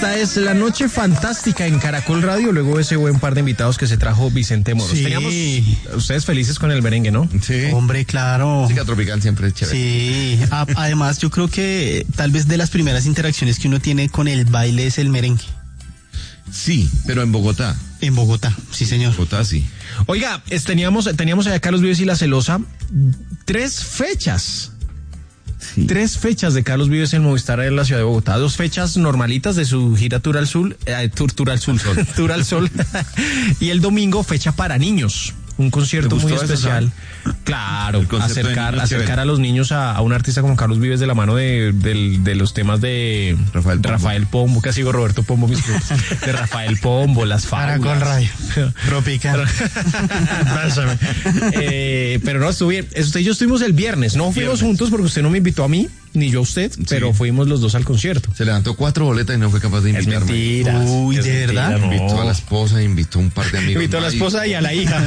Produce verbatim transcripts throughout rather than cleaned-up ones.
Esta es la noche fantástica en Caracol Radio, luego ese buen par de invitados que se trajo Vicente Moros. Sí. Teníamos ustedes felices con el merengue, ¿no? Sí. Hombre, claro. Música tropical siempre es chévere. Sí. A- además, yo creo que tal vez de las primeras interacciones que uno tiene con el baile es el merengue. Sí, pero en Bogotá. En Bogotá, sí, señor. Bogotá, sí. Oiga, es- teníamos, teníamos allá a Carlos Vives y La Celosa, tres fechas. Sí. Tres fechas de Carlos Vives en Movistar en la ciudad de Bogotá. Dos fechas normalitas de su gira Tour al Sol, eh, Tour, Tour al Sol, Tour al Sol. Y el domingo fecha para niños. Un concierto ¿Te muy gustó eso, especial. Claro, El concierto de acercar, niños, acercar chévere. a los niños a, a un artista como Carlos Vives de la mano de, del- de los temas de Rafael Pombo. Rafael Pombo, casi digo Roberto Pombo, mis frutos. De Rafael Pombo, las fábulas. Caracol Radio. Tropical. Pásame. Eh, pero no, estuvo bien. Usted y yo estuvimos el viernes. No fuimos Viernes. juntos porque usted no me invitó a mí, ni yo a usted, pero fuimos los dos al concierto. Se levantó cuatro boletas y no fue capaz de Es invitarme. mentira. Uy, es ¿de mentira, verdad? no. Invitó a la esposa, invitó a un par de amigos. Invitó a la más y- esposa y a la hija.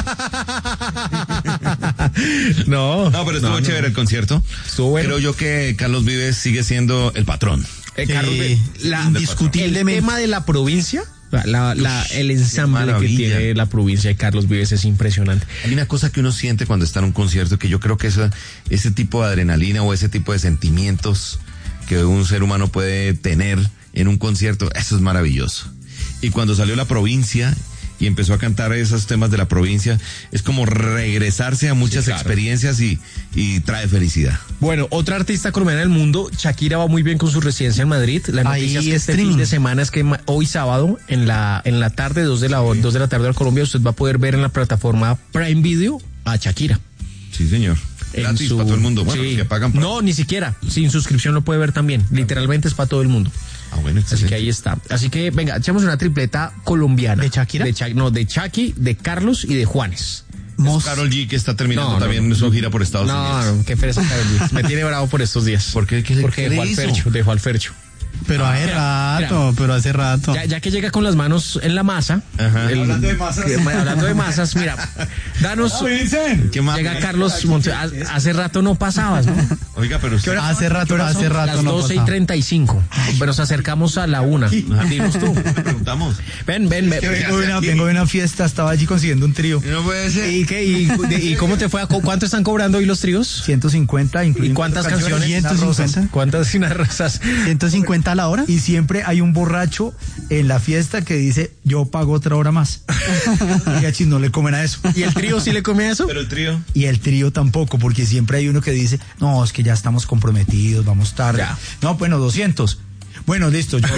no. No, pero estuvo no, no. chévere el concierto. Estuvo bueno. Creo yo que Carlos Vives sigue siendo el patrón. Eh, Carlos, Sí, la- indiscutiblemente. El tema de la provincia, la, la- la- el ensamble que maravilla. tiene la provincia de Carlos Vives es impresionante. Hay una cosa que uno siente cuando está en un concierto que yo creo que esa, ese tipo de adrenalina o ese tipo de sentimientos que un ser humano puede tener en un concierto, eso es maravilloso. Y cuando salió La Provincia y empezó a cantar esos temas de la provincia, es como regresarse a muchas Sí, claro. experiencias y, y trae felicidad. Bueno, otra artista colombiana del mundo, Shakira, va muy bien con su residencia en Madrid. La Ahí noticia es que este streaming. fin de semana es que ma- hoy sábado, en la, en la tarde, dos de la, dos de la tarde de Colombia, usted va a poder ver en la plataforma Prime Video a Shakira. Sí, señor. En Gratis su- para todo el mundo. Bueno, sí. los que pagan para... No, ni siquiera. Sin suscripción lo puede ver también. Literalmente es para todo el mundo. Ah, bueno, Así excelente. que ahí está. Así que, venga, echamos una tripleta colombiana. ¿De Shakira? De Cha- no, de Shaki, de Carlos y de Juanes. Mos- Karol G que está terminando No, no, también no. su gira por Estados No, Unidos. no, qué pereza Karol G. Me tiene bravo por estos días. ¿Por qué? ¿Qué le- Porque qué dejó le al hizo? Fercho, dejó al Fercho. Pero hace mira, rato, pero hace rato. Ya, ya que llega con las manos en la masa. Ajá. Hablando de masas. hablando de masas, mira, danos. ¿Qué más? Llega Carlos Monte. ha- Hace rato no pasabas, ¿no? Oiga, pero usted... Hace rato, hace rato. Las no doce y pasaba. treinta y cinco. Pero nos acercamos a la una. Dinos tú. Le preguntamos. Ven, ven, ven. Que vengo de una, vengo de una fiesta, estaba allí consiguiendo un trío. No puede ser. ¿Y qué? ¿Y, y cómo te fue? ¿A cu- ¿Cuánto están cobrando hoy los tríos? ciento cincuenta, ¿Y incluyendo cuántas canciones? unas ciento rosas. cincuenta. ¿Cuántas unas rosas? ciento cincuenta a la hora. Y siempre hay un borracho en la fiesta que dice, yo pago otra hora más. Y a Chis no le comen a eso. ¿Y el trío sí le come a eso? Pero el trío... Y el trío tampoco, porque siempre hay uno que dice, no, es que ya estamos comprometidos, vamos tarde. Ya. No, bueno, doscientos. Bueno, listo. Yo...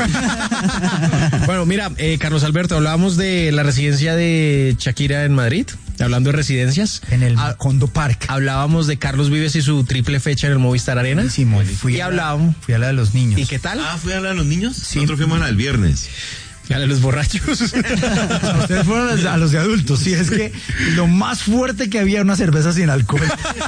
Bueno, mira, eh, Carlos Alberto, hablábamos de la residencia de Shakira en Madrid, hablando de residencias. en el Ah, Macondo Park. hablábamos de Carlos Vives y su triple fecha en el Movistar Arena. Buenísimo. Fui Y a la- hablábamos. Fui a la de los niños. ¿Y qué tal? Ah, ¿fue a la de los niños? Sí. Nosotros fuimos a la del viernes. A los borrachos. Ustedes fueron a los, a los de adultos, sí, es que lo más fuerte que había era una cerveza sin alcohol.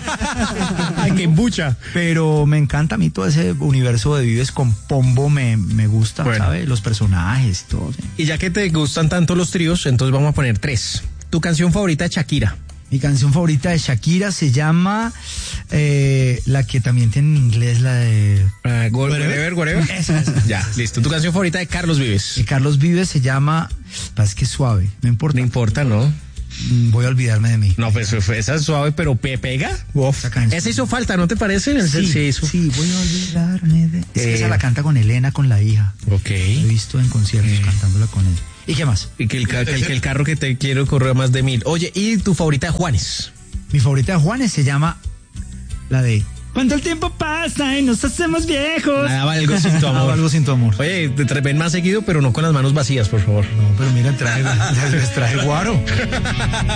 Ay, qué embucha. Pero me encanta a mí todo ese universo de Vives con Pombo, me, me gusta, Bueno. ¿sabes? Los personajes y todo. ¿sí? Y ya que te gustan tanto los tríos, entonces vamos a poner tres. Tu canción favorita de Shakira. Mi canción favorita de Shakira se llama eh, la que también tiene en inglés, la de... Uh, whatever, whatever. Esa, esa, Ya, esa, listo. Tu canción favorita de Carlos Vives. de Carlos Vives se llama... Es que es suave, no importa. No importa, ¿no? Mm, Voy a olvidarme de mí. No, pues esa es suave, pero pe- pega. Uf. Esa canción. Esa hizo falta, ¿no te parece? Sí, sí hizo. sí, voy a olvidarme de... Es que Eh. esa la canta con Elena, con la hija. Ok. La he visto en conciertos Eh. cantándola con él. ¿Y qué más? Y que el, ca- que, que el carro que te quiero corre a más de mil. Oye, ¿y tu favorita de Juanes? Mi favorita de Juanes se llama la de... Cuando el tiempo pasa y nos hacemos viejos. Nada, algo sin tu Hago amor. algo sin tu amor. Oye, te tra- ven más seguido, pero no con las manos vacías, por favor. No, pero mira, traje, les traje guaro.